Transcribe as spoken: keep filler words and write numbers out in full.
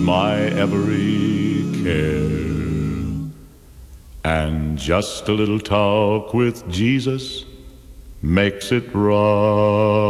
my every care. And just a little talk with Jesus makes it right.